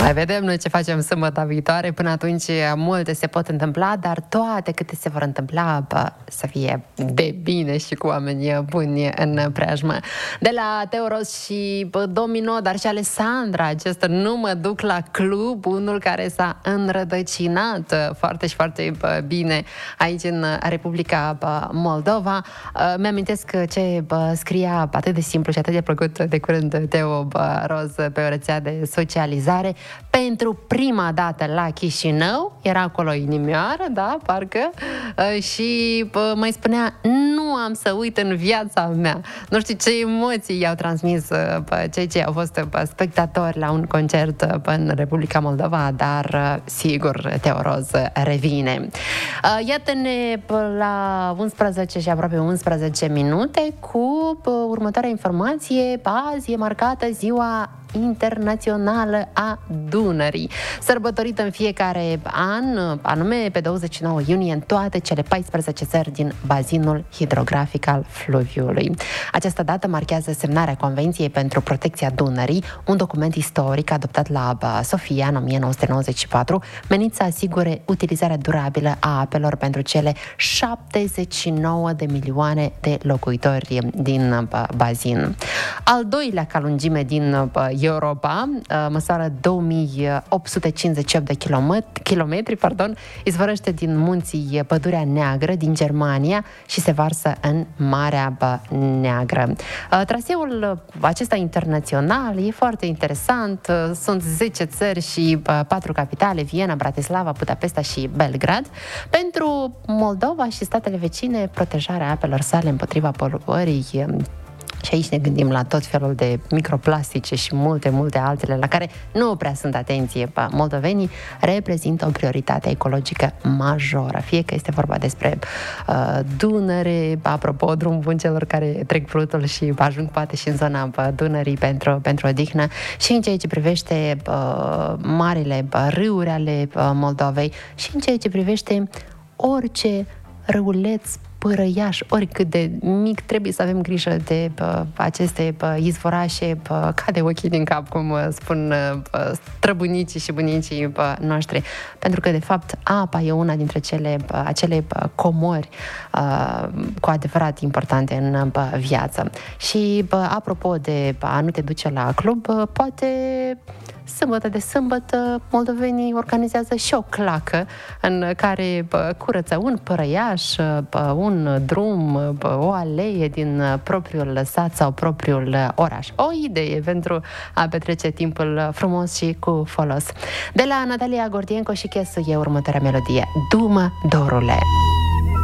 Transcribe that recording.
Mai vedem noi ce facem sâmbătă viitoare. Până atunci multe se pot întâmpla, dar toate câte se vor întâmpla să fie de bine și cu oameni buni în preajmă. De la Teoros și Domino, dar și Alessandra, acest Nu mă duc la club, unul care s-a înrădăcinat foarte și foarte bine aici în Republica Moldova. Mi-amintesc ce scria atât de simplu și atât de plăcut de curând Teo Roz pe o rețea de socializare. Pentru prima dată la Chișinău, era acolo inimioară, da, parcă, și mai spunea, nu am să uit în viața mea. Nu știu ce emoții i-au transmis cei ce au fost spectatori la un concert în Republica Moldova, dar sigur, Teo Roz revine. Iată-ne la 11 și aproape 11 minute cu următoarea informație. Azi e marcată Ziua Internațională a Dunării, sărbătorită în fiecare an, anume pe 29 iunie, în toate cele 14 țări din bazinul hidrografic al fluviului. Această dată marchează semnarea Convenției pentru protecția Dunării, un document istoric adoptat la Sofia în 1994, menit să asigure utilizarea durabilă a apelor pentru cele 79 de milioane de locuitori din bazin. Al doilea ca lungime din Europa, măsoară 2858 de kilometri, izvorăște din munții Pădurea Neagră din Germania și se varsă în Marea Neagră. Traseul acesta internațional e foarte interesant. Sunt 10 țări și 4 capitale, Viena, Bratislava, Budapesta și Belgrad. Pentru Moldova și statele vecine, protejarea apelor sale împotriva poluării. Și aici ne gândim la tot felul de microplastice și multe altele la care nu prea sunt atenție. Moldovenii reprezintă o prioritate ecologică majoră. Fie că este vorba despre Dunăre, apropo, drum bun celor care trec Prutul și ajung poate și în zona Dunării pentru odihnă, și în ceea ce privește marile râuri ale Moldovei și în ceea ce privește orice râuleț, părăiaș, oricât de mic, trebuie să avem grijă de aceste izvorașe ca de ochii din cap, cum spun străbunicii și bunicii noștri. Pentru că, de fapt, apa e una dintre acele comori cu adevărat importante în viață. Și, apropo de a nu te duce la club, poate sâmbătă de sâmbătă moldovenii organizează și o clacă în care curăță un părăiaș, un drum, o alee din propriul sat sau propriul oraș. O idee pentru a petrece timpul frumos și cu folos. De la Natalia Gordienco și Chesu e următoarea melodie, Du-mă, dorule!